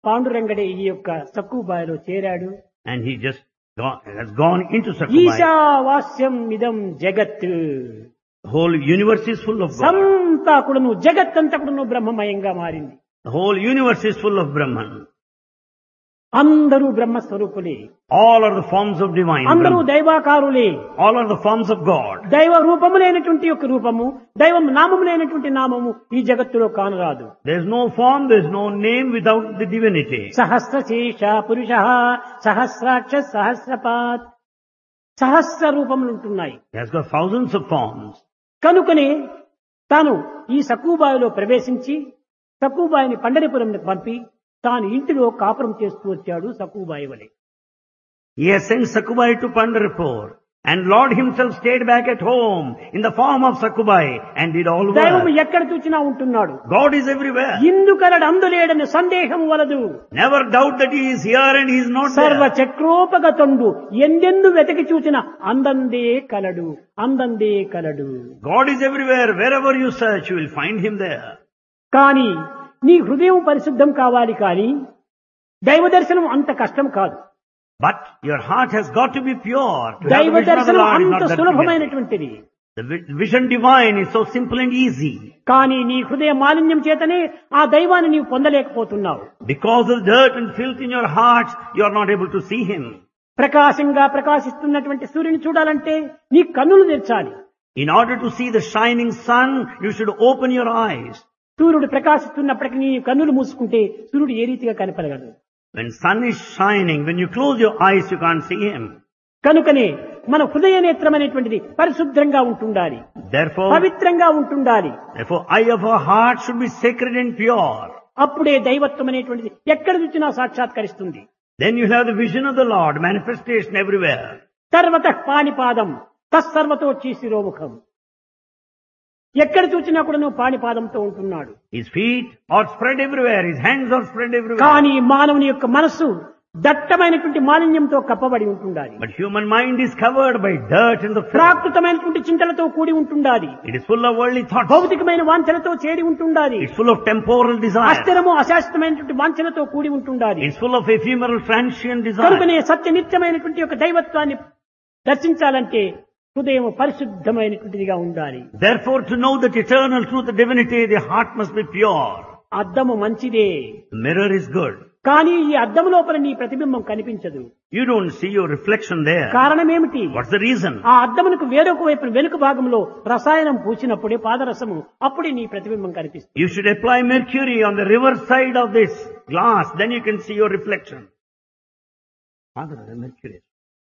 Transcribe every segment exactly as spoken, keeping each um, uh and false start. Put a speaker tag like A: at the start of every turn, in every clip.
A: పాండురంగడే ఈ యొక్క సక్కుబాయిలో చేరాడు.
B: And he just gone, has gone into Sakubai.
A: ఈశావాస్యం ఇదం జగత్.
B: The whole universe is full of God.
A: సంతా కూడాను జగత్తంతా కూడాను బ్రహ్మమయంగా మారింది.
B: The whole universe is full of Brahman.
A: అందరూ బ్రహ్మస్వరూపులే.
B: All are the forms of divine.
A: అందరూ
B: Brahman.
A: దైవాకారులే.
B: All are the forms of God.
A: దైవ రూపములైనటువంటి యొక్క రూపము, దైవం నామములైనటువంటి నామము ఈ జగత్తులో కానరాదు.
B: There is no form, there is no name without the divinity.
A: సహస్రశేష పురుష, సహస్రాక్ష సహస్రపాత్, సహస్ర రూపములు ఉంటున్నాయి.
B: He has got thousands of forms.
A: కనుకనే తాను ఈ సక్కుబాయిలో ప్రవేశించి సక్కుబాయిని పండరిపురంకి పంపి తాను ఇంటిలో కాపురం చేస్తూ వచ్చాడు సక్కుబాయి వలె.
B: He has sent Sakubai to Pandharpur, and Lord himself stayed back at home in the form of Sakubai and did all
A: దైవం
B: work.
A: ఎక్కడ చూచినా ఉంటున్నాడు.
B: God is everywhere.
A: ఇందుకలడు అందులేడని సందేహం వలదు.
B: Never doubt that he is here and he is not
A: సర్వ
B: there.
A: చక్రోపగతుండు ఎందెందు వెతకి చూచిన అందందే కలడు, అందందే కలడు.
B: God is everywhere. Wherever you search, you will find him there.
A: కానీ నీ హృదయం పరిశుద్ధం కావాలి, కానీ దైవ దర్శనం అంత కష్టం కాదు.
B: But your heart has got to be pure. To have
A: దైవ
B: the vision of the
A: దర్శనం
B: Lord is
A: అంత
B: not that difficult.
A: సులభమైనటువంటిది.
B: The vi- vision divine is so simple and easy.
A: కానీ నీ హృదయ మాలిన్యం చేతనే ఆ దైవాన్ని నీవు పొందలేకపోతున్నావు.
B: Because of dirt and filth in your heart, you are not able to see him.
A: ప్రకాశంగా ప్రకాశిస్తున్నటువంటి సూర్యుని చూడాలంటే నీ కన్నులు తెరచాలి.
B: In order to see the shining sun, you should open your eyes.
A: సూర్యుడు ప్రకాశిస్తున్నప్పటికీ నీ కన్నులు మూసుకుంటే సూర్యుడు ఏ రీతిగా కనపడగలడు.
B: When sun is shining, when you close your eyes, you can't see him.
A: కనుకనే మన హృదయ నేత్రం అనేటువంటిది పరిశుభ్రంగా ఉంటుండాలి,
B: Therefore,
A: పవిత్రంగా ఉంటుండాలి.
B: therefore, eye of our heart should be sacred and pure.
A: అప్పుడే దైవత్వం అనేటువంటిది ఎక్కడ చూచినా సాక్షాత్కరిస్తుంది.
B: Then you have the vision of the Lord, manifestation everywhere.
A: సర్వత పాణిపాదం తత్సర్వతో శిరోముఖం. ఎక్కడ చూచినా కూడా నువ్వు పాణిపాదంతో ఉంటున్నాడు.
B: His feet are spread everywhere, his hands are spread everywhere.
A: కానీ మానవుని యొక్క మనస్సు దట్టమైనటువంటి మాలిన్యంతో కప్పబడి ఉంటుండాలి.
B: But human mind is covered by dirt and the filth.
A: ప్రాకృతమైనటువంటి చింతలతో కూడి ఉంటుండాలి.
B: It is full of worldly thoughts.
A: భౌతికమైన వాంఛలతో చేరి ఉంటుండాలి.
B: It's full of temporal desire.
A: అస్థిరము అశాశ్వతమైనటువంటి వాంఛలతో కూడి ఉంటుండాలి.
B: It's full of ephemeral transient desire.
A: కనుకనే సత్య నిత్యమైనటువంటి యొక్క దైవత్వాన్ని దర్శించాలంటే హృదయం పరిశుద్ధమైనటువంటిదిగా ఉండాలి.
B: Therefore, to know that eternal truth, the divinity, the heart must be pure.
A: అద్దము మంచిదే,
B: The mirror is good.
A: కానీ ఈ అద్దము లోపల నీ ప్రతిబింబం కనిపించదు.
B: You don't see your reflection there.
A: కారణం ఏమిటి?
B: What's the reason?
A: ఆ అద్దమునకు వేరొక వైపు వెనుక భాగంలో రసాయనం పూసినప్పుడే పాదరసము అప్పుడే నీ ప్రతిబింబం కనిపిస్తుంది.
B: You should apply mercury on the reverse side of this glass, then you can see your reflection. Father, mercury.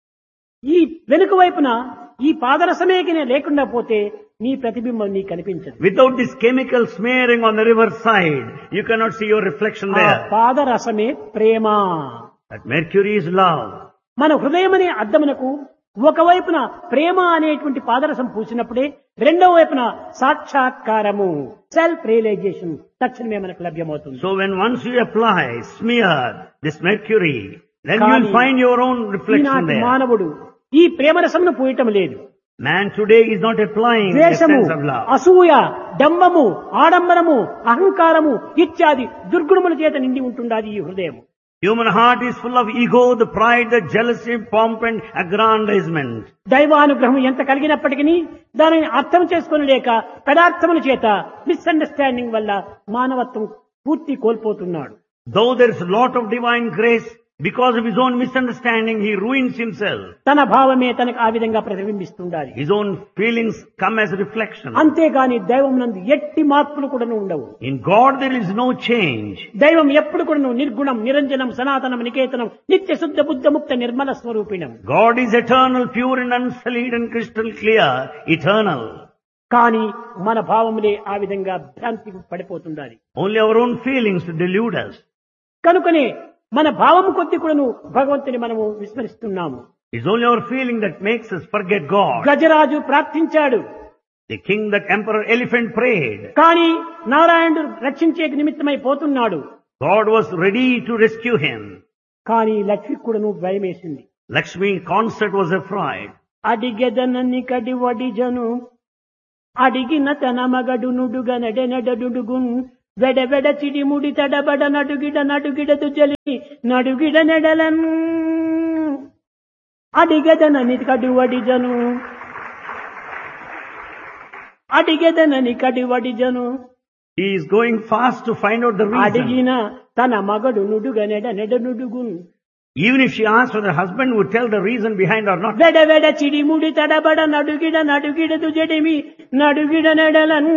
A: ఈ వెనుక వైపున ఈ పాదరసమే గిన లేకుండా పోతే నీ ప్రతిబింబం నీ కనిపించదు.
B: Without this chemical smearing on the reverse side, you cannot see your reflection
A: ఆ
B: there.
A: పాదరసమే Prema.
B: That mercury is love.
A: మన హృదయం అనే అద్దమునకు ఒకవైపున ప్రేమ అనేటువంటి పాదరసం పూసినప్పుడే రెండవ వైపున సాక్షాత్కారము, సెల్ఫ్ రియలైజేషన్ తక్షణమే మనకు లభ్యమవుతుంది.
B: So when once you apply, smear this mercury, then you
A: కానీ
B: will find your own reflection
A: ఈనాటి
B: there.
A: మానవుడు ఈ ప్రేమరసమును పూయటం లేదు.
B: Man today is not applying the
A: ద్వేషము,
B: sense of love.
A: అసూయ, డంబము, ఆడంబరము, అహంకారము ఇత్యాది దుర్గుణముల చేత నిండి ఉంటుండాలి ఈ హృదయం.
B: Human heart is full of ego, the pride, the jealousy, pomp and aggrandizement.
A: దైవానుగ్రహం ఎంత కలిగినప్పటికీ దానిని అర్థం చేసుకొని లేక పదార్థముల చేత మిస్అండర్స్టాండింగ్ వల్ల మానవత్వం పూర్తి కోల్పోతున్నాడు.
B: Though there is a lot of divine grace, because of his own misunderstanding, he ruins himself.
A: తన భావమే తనకు ఆ విధంగా ప్రతిబింబిస్తుండాలి.
B: His own feelings come as a reflection.
A: అంతేగాని దైవం నందు ఎట్టి మార్పులు కూడా ఉండవు.
B: In God there is no change.
A: దైవం ఎప్పుడు కూడా నిర్గుణం, నిరంజనం, సనాతనం, నికేతనం, నిత్య శుద్ధ బుద్ధ ముక్త Nirmala స్వరూపిణం.
B: God is eternal, pure and unsullied and crystal clear, eternal.
A: కానీ మన భావములే ఆ విధంగా భ్రాంతికి పడిపోతుండాలి.
B: Only our own feelings delude us.
A: కనుకనే మన భావము కొద్ది కూడాను భగవంతుని మనము విస్మరిస్తున్నాము.
B: It's only our feeling that makes us forget God.
A: Gajaraju ప్రార్థించాడు,
B: The king, that emperor elephant prayed.
A: కానీ నారాయణుడు రక్షించే నిమిత్తమై పోతున్నాడు.
B: God was ready to rescue him.
A: కానీ లక్ష్మి కూడాను భయమేసింది.
B: Lakshmi concert was afraid.
A: అడిగెదనని కడి వడిజను అడిగిన తన మగడు నుడుగ నడెనడుగున్ వెడ వెడ చిడి ముడి తడబడ నడుగిడ నడుగిడ దుజలి నడుగిడ నెడలన్ అడిగదనని కడువడిజను అడిగదనని కడువడిజను.
B: He is going fast to find out the reason.
A: అడిగిన తన మగడు నుడుగ నెడ నెడ నుడుగున్.
B: Even if she asks whether the husband would tell the reason behind or not.
A: వెడ వెడ చిడి ముడి తడబడ నడుగిడ నడుగిడ దుజడిమి నడుగిడ నెడలన్.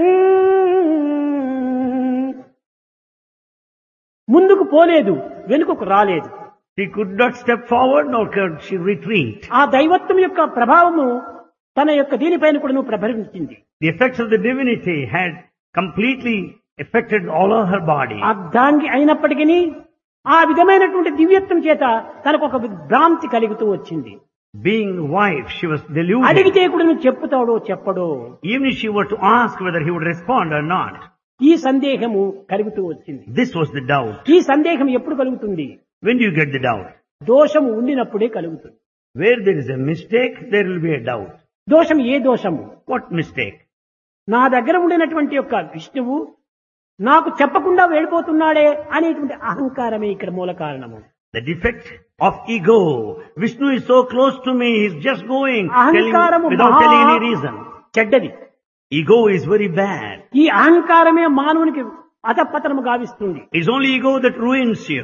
A: ముందుకు పోలేదు, వెనుకకు రాలేదు.
B: She could not step forward nor could she retreat.
A: ఆ దైవత్వం యొక్క ప్రభావము తన యొక్క దీనిపైన కూడా ప్రభవించింది.
B: The effects of the divinity had completely affected all of her body.
A: అర్ధాంగి అయినప్పటికీ ఆ విధమైనటువంటి దివ్యత్వం చేత తనకు ఒక భ్రాంతి కలుగుతూ వచ్చింది.
B: Being wife, she was deluded.
A: అడిగితే కూడా నువ్వు చెప్పుతాడో చెప్పడో.
B: Even if she were to ask whether he would respond or not.
A: ఈ సందేహము కలుగుతూ వచ్చింది.
B: This was the doubt.
A: ఈ సందేహం ఎప్పుడు కలుగుతుంది?
B: When do you get the doubt?
A: దోషము ఉండినప్పుడే కలుగుతుంది.
B: Where there is a mistake, there will be a doubt.
A: దోషం ఏ దోషము?
B: What mistake?
A: నా దగ్గర ఉండినటువంటి యొక్క విష్ణువు నాకు చెప్పకుండా వెళ్ళిపోతున్నాడే అనేటువంటి అహంకారమే ఇక్కడ మూల కారణము.
B: The defect of ego. Vishnu is so close to me, he is just going telling, without telling any reason.
A: చెడ్డది.
B: Ego is very bad.
A: ఈ అహంకారమే మానవునికి అధపతనము గావిస్తుంది.
B: It's only ego that ruins you.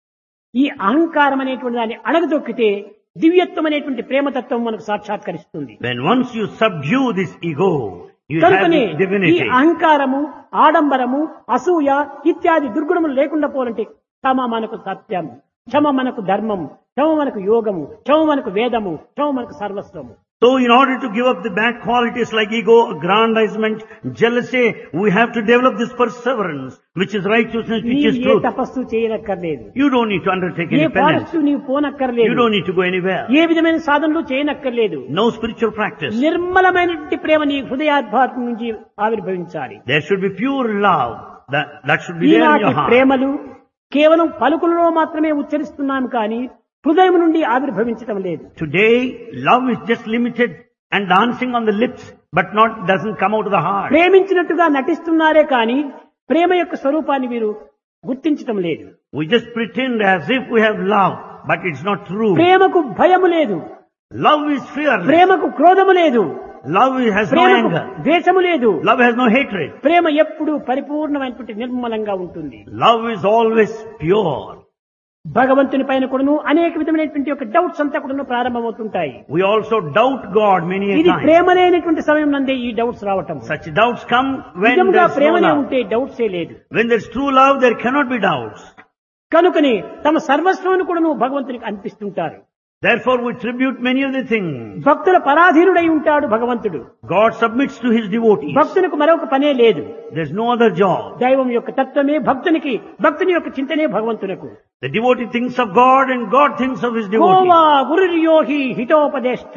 A: ఈ అహంకారం అనేటువంటి దాన్ని అణగదొక్కితే దివ్యత్వం అనేటువంటి ప్రేమతత్వం మనకు సాక్షాత్కరిస్తుంది.
B: When once you subdue this ego, you have
A: కనుకనే
B: this
A: ఈ
B: divinity.
A: అహంకారము, ఆడంబరము, అసూయ ఇత్యాది దుర్గుణములు లేకుండా పోవాలంటే క్షమ మనకు సత్యము, క్షమ మనకు ధర్మము, క్షమ మనకు యోగము, క్షమ మనకు వేదము, క్షమ మనకు సర్వస్వము.
B: So in order to give up the bad qualities like ego, aggrandizement, jealousy, we have to develop this perseverance, which is righteousness, which is
A: నీవు ఏ
B: truth.
A: తపస్సు చేయనక్కర్లేదు,
B: You don't need to undertake
A: A
B: any penance.
A: పారస్సు నీవు
B: You
A: పోనక్కర్లేదు,
B: don't need to go anywhere.
A: ఏ విధమైన సాధనలు చేయనక్కర్లేదు.
B: No spiritual practice.
A: నిర్మలమైనటువంటి ప్రేమ నీ హృదయాద్భాతం నుంచి ఆవిర్భవించాలి.
B: There should be pure love. That, that should be there in
A: ఈనాటి
B: your heart.
A: ప్రేమలు కేవలం పలుకులలో మాత్రమే ఉచ్చరిస్తున్నాం కానీ హృదయం నుండి ఆవిర్భవించటం లేదు.
B: Today, love is just limited and dancing on the lips, but not doesn't come out of the heart.
A: ప్రేమించినట్టుగా నటిస్తున్నారే కానీ ప్రేమ యొక్క స్వరూపాన్ని వీరు గుర్తించటం లేదు.
B: We just pretend as if we have love, but it's not true.
A: ప్రేమకు భయము లేదు,
B: Love is fearless.
A: ప్రేమకు క్రోధము లేదు,
B: Love has no
A: ప్రేమకు
B: anger.
A: ద్వేషము లేదు.
B: Love has no hatred.
A: ప్రేమ ఎప్పుడు పరిపూర్ణమైనటువంటి నిర్మలంగా ఉంటుంది.
B: Love is always pure.
A: భగవంతుని పైన కూడాను అనేక విధమైనటువంటి యొక్క డౌట్స్ అంతా కూడాను ప్రారంభమవుతుంటాయి.
B: We also doubt God many a
A: ఇది
B: time.
A: ప్రేమ లేనటువంటి సమయం నందే ఈ డౌట్స్ రావటం.
B: Such doubts come when
A: నిజంగా
B: there's no
A: ప్రేమనే
B: love.
A: ఉంటే డౌట్సే లేదు.
B: When there's true love, there cannot be doubts.
A: కనుకని తమ సర్వస్వాన్ని కూడాను భగవంతునికి అర్పిస్తుంటారు.
B: Therefore, we tribute many of the things.
A: భక్తుల పరాధీనుడై ఉంటాడు భగవంతుడు.
B: God submits to his devotees.
A: భక్తునికి మరొక పనే లేదు.
B: There's no other job.
A: దైవం యొక్క తత్వమే భక్తునికి, భక్తుని యొక్క చింతనే భగవంతునకు.
B: The devotee thinks of God and God thinks of his devotee.
A: Goa గురుర్యోహి హితోపదేష్ట.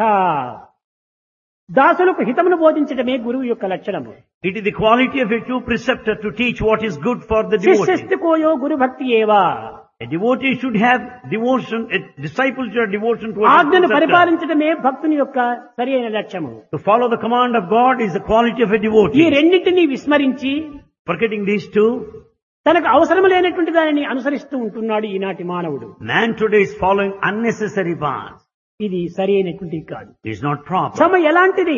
A: దాసులకు హితమును బోధించడమే గురువు యొక్క లక్షణము.
B: It is the quality of a true preceptor to teach what is good for the devotee.
A: శిష్యస్తు కోయో గురు భక్తి ఏవా.
B: A devotee should have devotion, a disciple should have devotion towards his
A: ఆజ్ఞను
B: preceptor.
A: పరిపాలించడమే భక్తుని యొక్క సరి అయిన లక్ష్యము.
B: To follow the command of God is the quality of a
A: ఈ
B: devotee.
A: రెండింటినీ విస్మరించి
B: Forgetting these two,
A: తనకు అవసరం లేనటువంటి దానిని అనుసరిస్తూ ఉంటున్నాడు ఈనాటి మానవుడు.
B: man today is following unnecessary paths.
A: ఇది సరి అయినటువంటి కాదు.
B: It is not proper.
A: క్షమ ఎలాంటిది?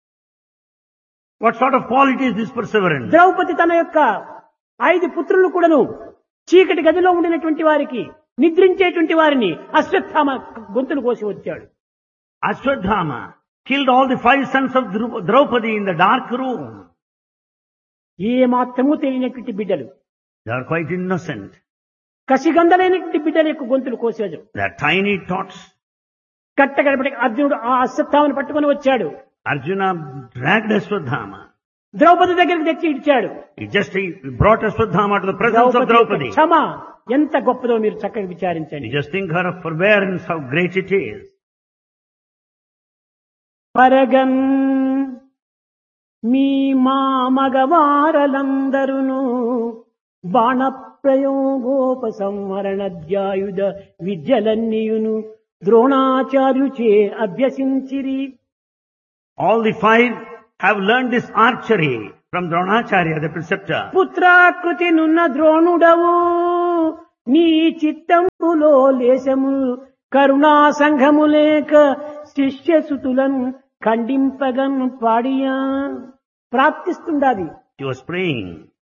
B: What sort of quality is this perseverance?
A: Draupadi తన యొక్క ఐదు పుత్రులను కూడాను చీకటి గదిలో ఉండినటువంటి వారికి, నిద్రించేటువంటి వారిని అశ్వత్థామ గొంతులు కోసి వచ్చాడు.
B: Ashwadhama killed all the five sons of Dru- Draupadi in the dark room.
A: ఏ మాత్రము తెలియనటువంటి బిడ్డలు,
B: They are quite innocent.
A: కసిగంధలైనటువంటి బిడ్డల యొక్క గొంతులు కోసేది.
B: They are tiny tots.
A: కట్టగడపటి అర్జునుడు ఆ అశ్వత్థామను పట్టుకొని వచ్చాడు.
B: Arjuna dragged Ashwadhama.
A: ద్రౌపది దగ్గరికి తెచ్చి ఇచ్చాడు.
B: He just he brought Ashwadhama to the presence of
A: Draupadi యొక్క
B: Draupadi.
A: క్షమ ఎంత గొప్పదో మీరు చక్కగా
B: You
A: విచారించండి.
B: just think her forbearance, how great it is.
A: పరగన్ మీ మా మగవారలందరును బాణప్రయోగోపసంహరణధ్యాయుధ విద్యలన్నీయును ద్రోణాచార్యుచే అభ్యసించిరి.
B: All the five have learned this archery from Dronacharya, the preceptor.
A: పుత్రాకృతి నున్న ద్రోణుడవు నీ చిత్తంబులో లేశము కరుణా సంఘము లేక శిష్యసుతులను ఖండింపగన్ పాడియా ప్రాప్తిస్తుండాది.
B: She was praying.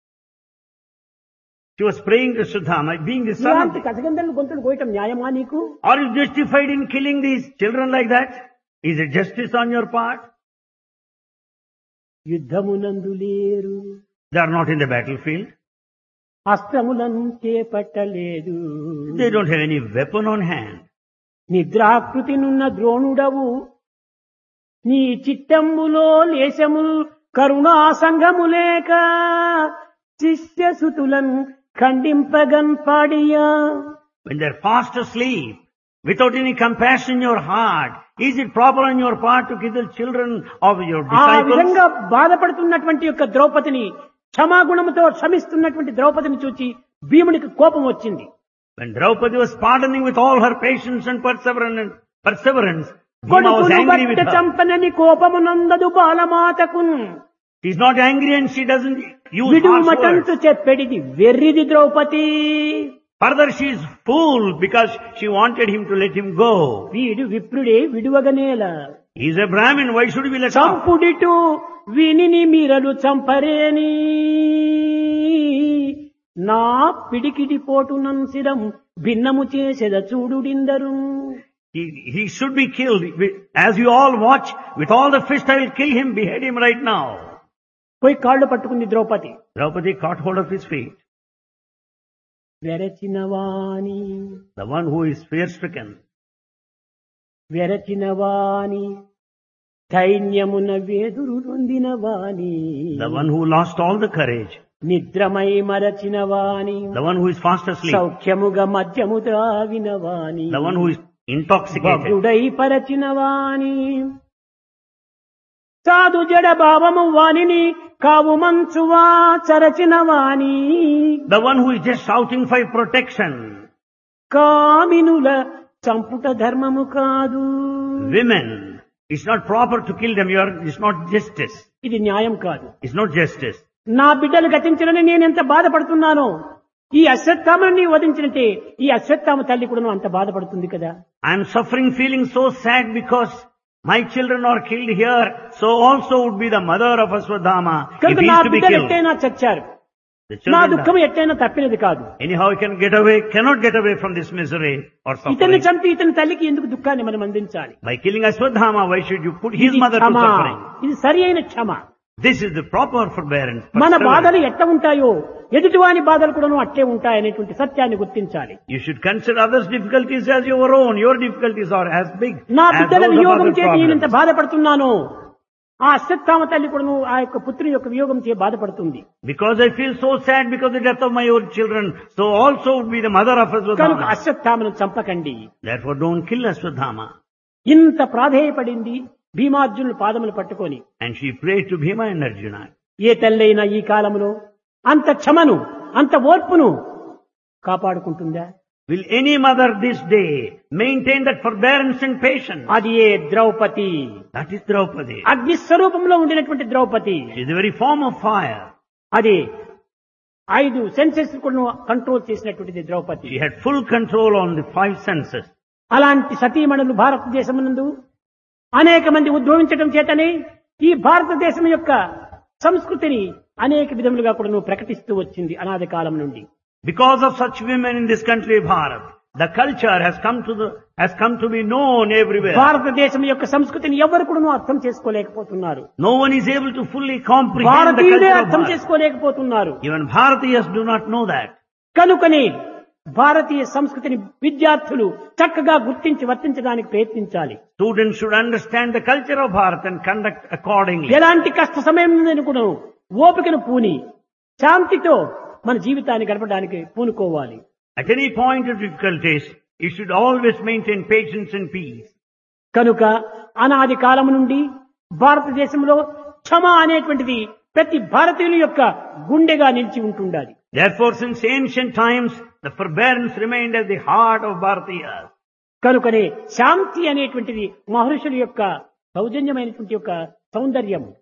B: She was praying to Sudama, being the son of
A: ఇలాంటి కథగంధలు గొంతులు కోయటం న్యాయమా నీకు?
B: Are you justified in killing these children like that? Is it justice on your part?
A: యుద్ధమునందు లేరు,
B: They are not in the battlefield.
A: అస్త్రములను చేపట్టలేదు,
B: They don't have any weapon on hand.
A: నిద్రాకృతి నున్న ద్రోణుడవు నీ చిత్తంబులో లేశముల్ కరుణా సంఘము లేక శిష్యసుతులను ఖండింపగన్ పాడియా.
B: When they are fast asleep, without any compassion in your heart, is it proper on your part to kill the children of your
A: ఆ
B: disciples?
A: విధంగా బాధపడుతున్నటువంటి యొక్క ద్రౌపదిని క్షమాగుణముతో క్షమిస్తున్నటువంటి ద్రౌపదిని చూచి భీమునికి కోపం వచ్చింది.
B: When Draupadi was pardoning with all her patience and perseverance, perseverance, Bhima was
A: కొడుకును
B: angry with
A: బట్ట
B: her.
A: చంపనని కోపమునందదు బాలమాతకున్
B: She is not angry and she doesn't use
A: విడువు
B: harsh
A: మటంతు
B: words.
A: చెప్పెడిది వెర్రిది Draupadi.
B: Further, she is fool because she wanted him to let him go.
A: వీడు విప్రుడే విడువగనేల
B: He is a Brahmin, why should we let off?
A: చంపుడిటు వినిని మీరలు చంపరేని నా పిడికిడి పోటునం serum భిన్నము చేసెద చూడుడిందరు.
B: He, he should be killed. As you all watch, with all the fist I will kill him, behead him right now.
A: పోయి కాళ్ళు పట్టుకుంది Draupadi.
B: Draupadi caught hold of his feet.
A: వెరచినవాణి
B: The one who is fear-stricken.
A: వెరచినవాణి ధైన్యమున వేదురు నొందినవాణి
B: The one who lost all the courage.
A: నిద్రమై మరచినవాణి
B: The one who is fast asleep.
A: సౌఖ్యముగా మద్యము ద్రావినవాణి
B: The one who is intoxicated.
A: భగ్రుడై పరచినవాణి సాధు జడ భావము వాణిని కావు మంచువా చరచినవాణి
B: The one who is just shouting for protection.
A: కామినుల చంపుట ధర్మము కాదు.
B: Women, it's not proper to kill them. You are, it's not justice.
A: ఇది న్యాయం కాదు.
B: It's not justice.
A: నా బిడ్డలు గతించడని నేను ఎంత బాధపడుతున్నానో ఈ అశ్వత్థామని వధించినట్టే ఈ అశ్వత్థామ తల్లి కూడా అంత బాధపడుతుంది కదా.
B: I am suffering, feeling so sad because my children are killed here. So also would be the mother of Aswadhama if
A: కనుక
B: he
A: నా
B: is to be
A: బిడ్డలు
B: killed.
A: ఎట్టైనా చచ్చారు,
B: The
A: నా
B: children
A: దుఃఖం
B: die.
A: ఎట్టైనా తప్పినది కాదు.
B: Anyhow, he can get away, cannot get away from this misery or
A: ఇతన్ని
B: suffering.
A: చంపి ఇతని తల్లికి ఎందుకు దుఃఖాన్ని మనం అందించాలి?
B: By killing Aswadhama, why should you put his
A: ఇది
B: mother to
A: క్షమ.
B: suffering?
A: ఇది సరి అయిన క్షమ.
B: This is the proper forbearance.
A: మన
B: perseverance.
A: బాధలు ఎట్ట ఉంటాయో ఎదుటివాని బాధలు కూడా అట్లే ఉంటాయనేటువంటి సత్యాన్ని గుర్తించాలి.
B: You should consider others' difficulties as your own. Your difficulties are as big
A: నా
B: as
A: బిడ్డల
B: those of
A: వియోగం
B: other
A: చేసి నేను ఇంత
B: problems.
A: బాధపడుతున్నాను, ఆ అశ్వత్థామ తల్లి కూడా ఆ యొక్క పుత్రుని యొక్క వియోగం చే బాధపడుతుంది.
B: Because I feel so sad because of the death of my own children, so also would be the mother of
A: కనుక
B: Aswadhama.
A: అశ్వత్థామను చంపకండి.
B: Therefore don't kill Aswadhama.
A: ఇంత ప్రాధేయపడింది భీమార్జునుల పాదములు పట్టుకొని.
B: And she prayed to Bhima and Arjuna.
A: ఏ తల్లైనా ఈ కాలంలో అంత క్షమను అంత ఓర్పును కాపాడుకుంటుందా?
B: Will any mother this day maintain that forbearance and patience?
A: అది ఏ ద్రౌపది,
B: That is Draupadi.
A: అగ్ని స్వరూపంలో ఉండినటువంటి Draupadi.
B: She is the very form of fire.
A: అది ఐదు సెన్సెస్ కూడా కంట్రోల్ చేసినటువంటిది Draupadi.
B: She had full control on the five senses.
A: అలాంటి సతీమణులు భారతదేశమునందు అనేక మంది ఉద్భవించడం చేతనే ఈ భారతదేశం యొక్క సంస్కృతిని అనేక విధములుగా కూడా నువ్వు ప్రకటిస్తూ వచ్చింది అనాది కాలం నుండి.
B: Because of such women in this country, Bharat, the culture has come to the has come to be known everywhere.
A: భారతదేశం యొక్క సంస్కృతిని ఎవరు కూడా అర్థం చేసుకోలేకపోతున్నారు.
B: No one is able to fully comprehend the
A: భారతీయులే
B: culture of
A: అర్థం
B: Bharat.
A: చేసుకోలేకపోతున్నారు.
B: Even Bharatiyas do not know that.
A: కనుకనే భారతీయ సంస్కృతిని విద్యార్థులు చక్కగా గుర్తించి వర్తించడానికి ప్రయత్నించాలి.
B: Students should understand the culture of Bharat and conduct accordingly.
A: ఎలాంటి కష్ట సమయం కూడా ఓపికను పూని శాంతితో మన జీవితాన్ని గడపడానికి పూనుకోవాలి.
B: At any point of difficulties, you should always maintain patience and peace.
A: కనుక అనాది కాలం నుండి భారతదేశంలో క్షమ అనేటువంటిది ప్రతి భారతీయుల యొక్క గుండెగా నిలిచి ఉంటుండాలి.
B: Therefore, since ancient times, the forbearance remained at the heart of Bharatiyas.
A: కనుకనే శాంతి అనేటువంటిది మహర్షుల యొక్క సౌజన్యమైనటువంటి యొక్క సౌందర్యం.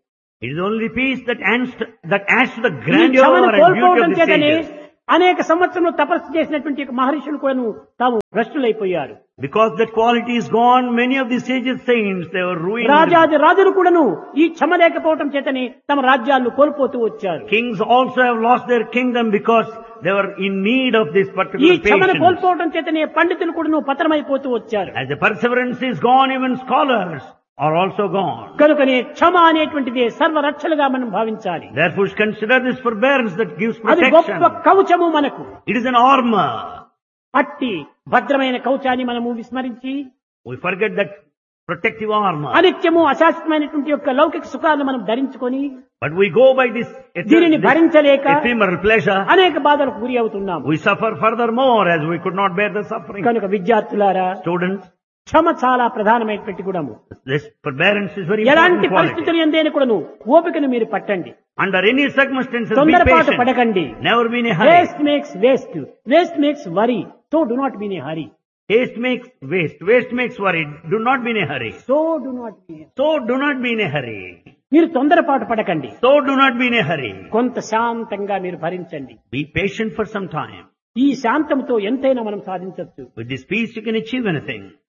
B: It is only peace that adds to, that adds to the
A: ఈ
B: grandeur
A: క్షమను
B: and beauty
A: కోల్పోవడం
B: of the
A: చేతనే
B: sages.
A: అనేక సంవత్సరంలో తపస్సు చేసినటువంటి మహర్షులు కూడాను తాము భ్రష్టులైపోయారు.
B: Because that quality is gone, many of the sages saints, they were ruined.
A: రాజాది రాజులు కూడాను ఈ క్షమ లేకపోవడం చేతనే తమ రాజ్యాలను కోల్పోతూ వచ్చారు.
B: Kings also have lost their kingdom because they were in need of this
A: ఈ
B: particular
A: క్షమను
B: patience.
A: కోల్పోవడం చేతనే పండితులు కూడాను పతనమైపోతూ వచ్చారు.
B: As the perseverance is gone, even scholars are also gone.
A: కనుకనే క్షమ అనేటువంటిది సర్వరక్షలుగా మనం భావించాలి.
B: Therefore, consider this forbearance that gives
A: అది
B: protection.
A: గొప్ప కవచము మనకు.
B: It is an armor.
A: అట్టి భద్రమైన కవచాన్ని మనము విస్మరించి
B: We forget that protective armor.
A: అనిత్యము అశాశ్వతమైనటువంటి యొక్క లౌకిక సుఖాలను మనం ధరించుకొని
B: But we go by this,
A: దీనిని
B: this
A: భరించలేక
B: ephemeral pleasure.
A: అనేక బాధలకు గురి అవుతున్నాము.
B: We suffer furthermore as we could not bear the suffering.
A: కనుక విద్యార్థులారా,
B: Students,
A: క్షమ చాలా ప్రధానమైనటువంటి గుణము.
B: this forbearance is very
A: ఎలాంటి
B: important quality.
A: పరిస్థితులు ఎందైనా కూడాను ఓపికను మీరు పట్టండి.
B: Under any circumstances, be
A: తొందరపాటు
B: patient.
A: పడకండి.
B: Never be in a hurry.
A: Waste makes waste waste makes worry so do not be in a hurry.
B: Haste makes waste. Waste makes worry. Do not be in a hurry.
A: So do not be
B: So do not be in a hurry.
A: మీరు తొందరపాటు పడకండి.
B: So do not be in a hurry.
A: కొంత శాంతంగా మీరు భరించండి.
B: Be patient for some time.
A: ఈ శాంతంతో ఎంతైనా మనం సాధించవచ్చు.
B: With this peace you can achieve anything.